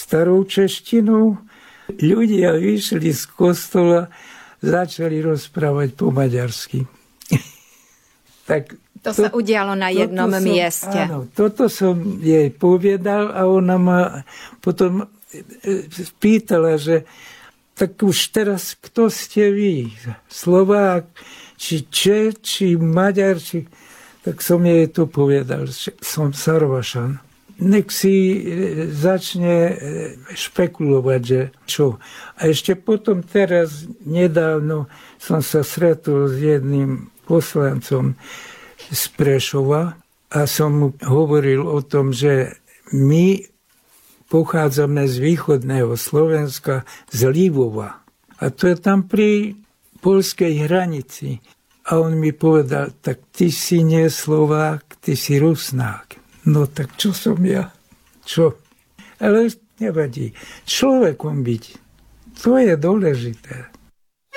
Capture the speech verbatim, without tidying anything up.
starou češtinou. Ľudia vyšli z kostola, začali rozprávať po maďarsky. Tak to, to sa udialo na jednom som, mieste. Áno, toto som jej povedal a ona ma potom pýtala, že tak už teraz kto ste vy? Slovák, či Čech, či Maďar, či... Tak som jej to povedal, že som Sarvašan. Nech si začne špekulovať, že čo. A ešte potom teraz nedávno som sa stretol s jedným poslancom z Prešova a som mu hovoril o tom, že my pochádzame z východného Slovenska, z Lvova. A to je tam pri poľskej hranici. A on mi povedal, tak ty si nie Slovák, ty si Rusnák. No tak čo som ja? Čo? Ale nevadí. Človekom byť, to je dôležité.